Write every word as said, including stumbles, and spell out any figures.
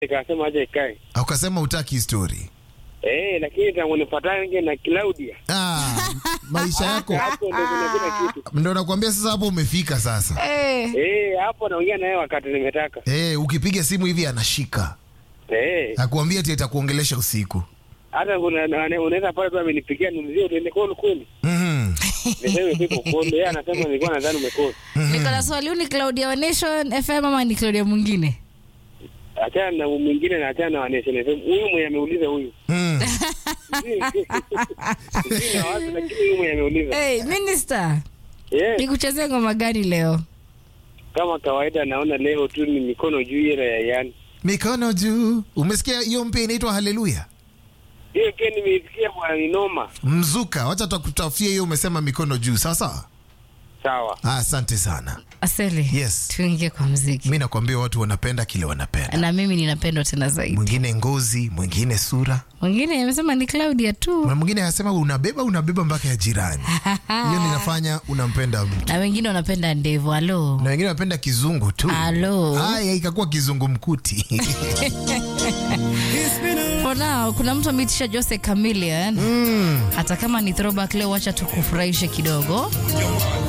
Nikasema aje ikae. Ukasema utaki story. Eh, lakini tangu nifuatane na Claudia. Ah, maisha yako. Hapo ndio kuna kila kitu. Ndio nakwambia sasa hapo umefika sasa. Eh. Eh, hapo naongea naye wakati nimetaka. Eh, ukipiga simu hivi anashika. Eh. Akwambia ati atakuongelesha usiku. Hata kuna unaweza pale tu amenipigia nimzie uende call kweli. Mhm. Niseme sipo call, yeye anasema nilikuwa nadhani umekosa. Niko na swali, ni Claudia wa Nation F M ama ni Claudia mwingine? Achana na mwingine na achana na Nation F M. Huyu mwenye ameuliza huyu. Mm. Sina wazi lakini huyu mwenye ameuliza. Hey, Minister. Yes. Nikuchezea ngoma gani leo? Kama kawaida naona leo tu ni mikono juu ile ya yani. Mikono juu. Umesikia hiyo mpya inaitwa Hallelujah? Hiyo pia nimeisikia bwana ni noma. Mzuka, wacha tukutafia hiyo umesema mikono juu. Sasa? Sawa. Ah, asante sana. Aseli. Yes. Tuingie kwa muziki. Mimi nakwambia watu wanapenda kile wanapenda. Na mimi ninapendwa tena zaidi. Mwingine ngozi, mwingine sura. Mwingine amesema ni Claudia tu. Na mwingine anasema unabeba unabeba mpaka ya jirani. Hiyo ninafanya unampenda mtu. Na wengine wanapenda ndevu. Halo. Na wengine wanapenda kizungu tu. Halo. Haya ikakuwa kizungu mkuti. For now, kuna mtu ameitisha Jose Chameleone. Mm. Hata kama ni throwback leo, wacha tukufurahishe kidogo.